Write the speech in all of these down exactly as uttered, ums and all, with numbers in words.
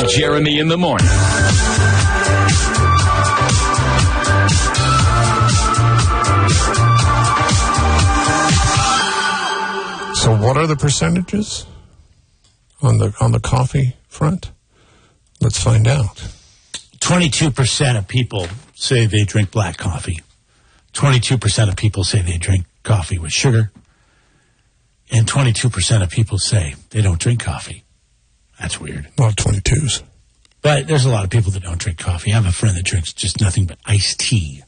Jeremy in the morning. So what are the percentages on the on the coffee front? Let's find out. twenty-two percent of people say they drink black coffee. twenty-two percent of people say they drink coffee with sugar. And twenty-two percent of people say they don't drink coffee. That's weird. A lot of twenty-twos. But there's a lot of people that don't drink coffee. I have a friend that drinks just nothing but iced tea.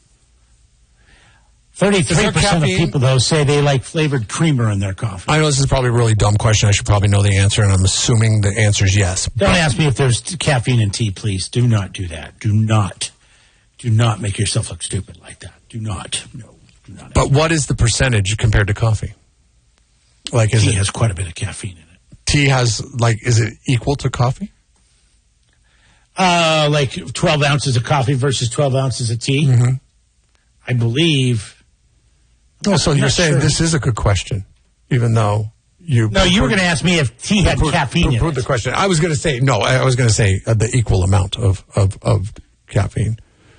thirty-three percent of people, though, say they like flavored creamer in their coffee. I know this is probably a really dumb question. I should probably know the answer, and I'm assuming the answer is yes. Don't ask me if there's caffeine in tea, please. Do not do that. Do not. Do not make yourself look stupid like that. Do not. No. Do not. But what is the percentage compared to coffee? Like, is tea it, has quite a bit of caffeine in it. Tea has, like, is it equal to coffee? Uh, like twelve ounces of coffee versus twelve ounces of tea? Mm-hmm. I believe. Oh, so I'm you're saying sure. this is a good question, even though you... No, you were going to ask me if tea had put, caffeine in put it. the question. I was going to say, no, I was going to say uh, the equal amount of, of, of caffeine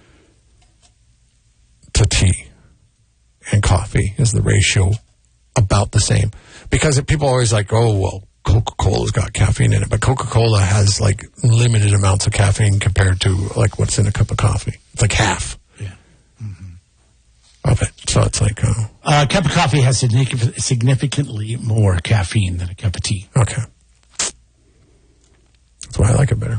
to tea and coffee is the ratio about the same. Because people are always like, oh, well, Coca-Cola's got caffeine in it. But Coca-Cola has, like, limited amounts of caffeine compared to, like, what's in a cup of coffee. It's like half Yeah. Mm-hmm. of it. So it's like... Uh, Uh, a cup of coffee has significant- significantly more caffeine than a cup of tea. okay. That's why I like it better.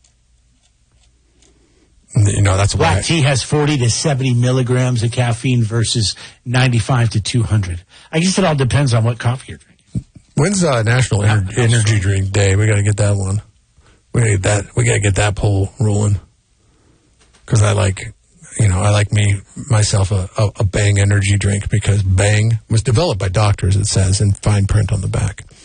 You know, that's why... Black tea has forty to seventy milligrams of caffeine versus ninety-five to two hundred. I guess it all depends on what coffee you're drinking. When's uh, National Ener- Energy Drink Day? We got to get that one. We gotta get that. We got to get that poll rolling. Because I like, you know, I like me myself a, a, a Bang energy drink because Bang was developed by doctors. It says in fine print on the back.